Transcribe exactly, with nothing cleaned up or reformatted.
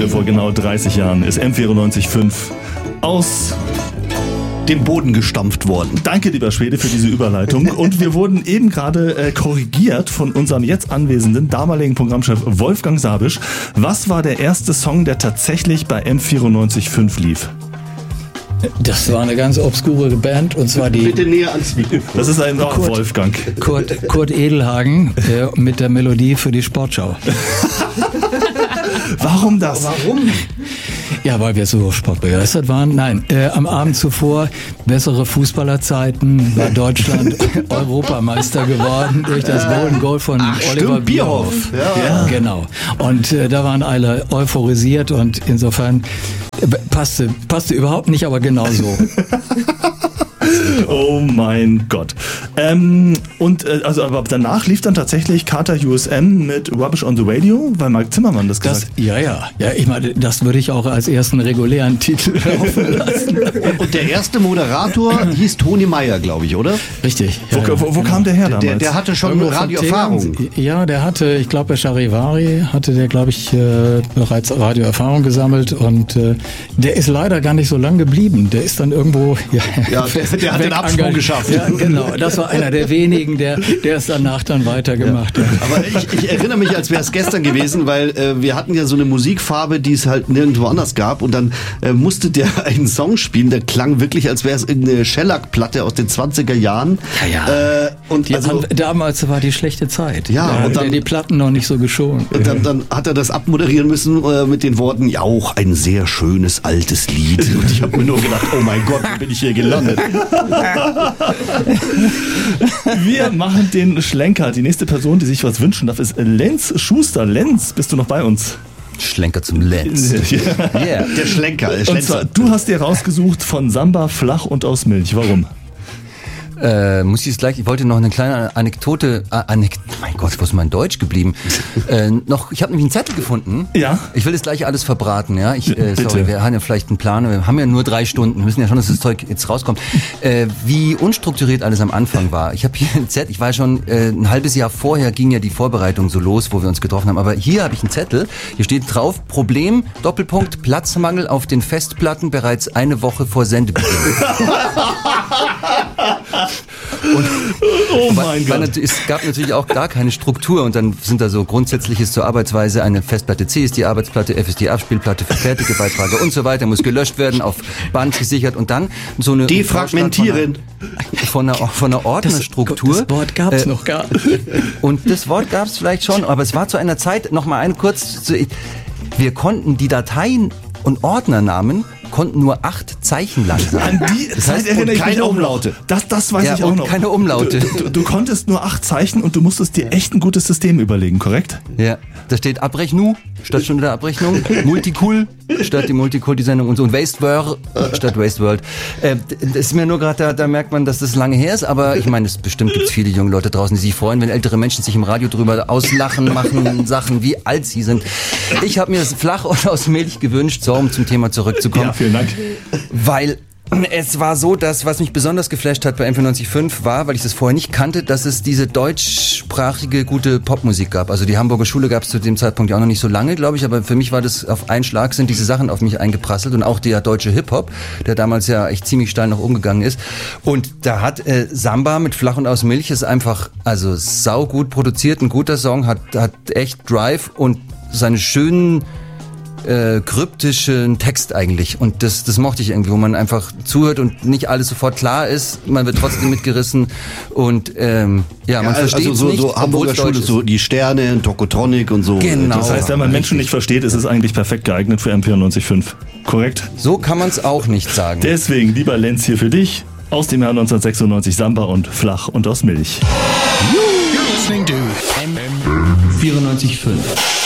Heute vor genau dreißig Jahren ist M vierundneunzig Komma fünf aus dem Boden gestampft worden. Danke, lieber Schwede, für diese Überleitung. Und wir wurden eben gerade äh, korrigiert von unserem jetzt anwesenden damaligen Programmchef Wolfgang Sabisch. Was war der erste Song, der tatsächlich bei M vierundneunzig Komma fünf lief? Das war eine ganz obskure Band, und zwar die... Bitte näher ans Mikrofon. Das ist ein Kurt, Wolfgang. Kurt, Kurt Edelhagen äh, mit der Melodie für die Sportschau. Warum das? Warum? Ja, weil wir so sportbegeistert waren. Nein, äh, am Abend zuvor, bessere Fußballerzeiten, war Deutschland Europameister geworden durch das Golden Goal von Ach, Oliver stimmt, Bierhoff. Ja. Ja, genau. Und äh, da waren alle euphorisiert und insofern äh, passte, passte überhaupt nicht, aber genau so. Oh mein Gott. Ähm, und äh, also aber danach lief dann tatsächlich Carter U S M mit Rubbish on the Radio, weil Mark Zimmermann das gesagt hat. Ja, ja. Ja, ich meine, das würde ich auch als ersten regulären Titel laufen lassen. Und der erste Moderator hieß Toni Meyer, glaube ich, oder? Richtig. Wo, Ja, wo, wo kam der her damals? Der, der hatte schon Irgendwo Radioerfahrung. von T- Ja, der hatte, ich glaube, bei Charivari hatte der, glaube ich, äh, bereits Radioerfahrung gesammelt, und äh, der ist leider gar nicht so lang geblieben. Der ist dann irgendwo... Ja, Ja, der, der hat den Absprung geschafft. Ja, genau. Das war einer der wenigen, der, der es danach dann weitergemacht Ja. hat. Aber ich, ich erinnere mich, als wäre es gestern gewesen, weil äh, wir hatten ja so eine Musikfarbe, die es halt nirgendwo anders gab, und dann äh, musste der einen Song spielen, der klang wirklich, als wäre es irgendeine Shellac-Platte aus den zwanziger Jahren. Ja, ja. Äh, und Die, also, damals war die schlechte Zeit. Ja, da und dann- hat er die Platten noch nicht so geschont. und dann, dann hat er das abmoderieren müssen äh, mit den Worten, ja, auch ein sehr schönes altes Lied. Und ich habe mir nur gedacht, oh mein Gott, wo bin ich hier gelandet? Wir machen den Schlenker. Die nächste Person, die sich was wünschen darf, ist Lenz Schuster. Lenz, bist du noch bei uns? Schlenker zum Lenz. Yeah. Der Schlenker. Der Und Schlenzer. zwar, du hast dir rausgesucht von Samba, flach und aus Milch. Warum? Äh, muss ich es gleich, ich wollte noch eine kleine Anekdote, äh, Anek mein Gott, wo ist mein Deutsch geblieben? äh, noch, ich habe nämlich einen Zettel gefunden. Ja. Ich will das gleich alles verbraten, ja. Ich, äh, Bitte. sorry, wir haben ja vielleicht einen Plan, wir haben ja nur drei Stunden, wir müssen ja schon, dass das Zeug jetzt rauskommt. Äh, wie unstrukturiert alles am Anfang war. Ich habe hier einen Zettel, ich war schon äh, ein halbes Jahr vorher, ging ja die Vorbereitung so los, wo wir uns getroffen haben, aber hier habe ich einen Zettel, hier steht drauf, Problem, Doppelpunkt, Platzmangel auf den Festplatten bereits eine Woche vor Sendebeginn. Und Oh mein weil, Gott. weil es gab natürlich auch gar keine Struktur, und dann sind da so Grundsätzliches zur Arbeitsweise, eine Festplatte C ist die Arbeitsplatte, F ist die Abspielplatte für fertige Beiträge und so weiter, muss gelöscht werden, auf Band gesichert, und dann so eine Defragmentieren. von einer, von einer Ordnerstruktur. Das Wort gab es Äh, noch gar nicht. Und das Wort gab es vielleicht schon, aber es war zu einer Zeit, noch mal ein kurz, zu- wir konnten die Dateien und Ordnernamen konnten nur acht Zeichen lang sein. An die Das Zeit heißt, erinnere ich keine mich auch Umlaute. noch. Das, das weiß Ja, ich auch und noch. keine Umlaute. Du, du, du konntest nur acht Zeichen und du musstest dir echt ein gutes System überlegen, korrekt? Ja, da steht Abrechnung statt schon wieder Abrechnung, Multicool statt die Multicool, die Sendung, und so, und Waste World statt Waste World. Äh, das ist mir nur gerade, da, da merkt man, dass das lange her ist, aber ich meine, es bestimmt gibt es viele junge Leute draußen, die sich freuen, wenn ältere Menschen sich im Radio drüber auslachen, machen Sachen, wie alt sie sind. Ich habe mir das flach und aus Milch gewünscht, so, um zum Thema zurückzukommen. Ja, vielen Dank. Weil es war so, dass, was mich besonders geflasht hat bei M vierundneunzig Komma fünf war, weil ich das vorher nicht kannte, dass es diese deutschsprachige gute Popmusik gab. Also die Hamburger Schule gab es zu dem Zeitpunkt ja auch noch nicht so lange, glaube ich, aber für mich war das auf einen Schlag, sind diese Sachen auf mich eingeprasselt, und auch der deutsche Hip-Hop, der damals ja echt ziemlich steil nach oben gegangen ist. Und da hat äh, Samba mit Flach und aus Milch ist einfach, also saugut produziert, ein guter Song, hat, hat echt Drive und seine schönen Äh, kryptischen Text eigentlich, und das, das mochte ich irgendwie, wo man einfach zuhört und nicht alles sofort klar ist, man wird trotzdem mitgerissen, und ähm, ja, man Ja, versteht also es so, nicht, so Hamburger obwohl's Schule, Deutsch ist. so die Sterne, Tokotronic und so. Genau. Das heißt, wenn man Menschen nicht versteht, ist es eigentlich perfekt geeignet für M vierundneunzig Komma fünf. Korrekt? So kann man es auch nicht sagen. Deswegen, lieber Lenz, hier für dich aus dem Jahr neunzehnhundertsechsundneunzig Samba und Flach und aus Milch. You're listening to M vierundneunzig Komma fünf.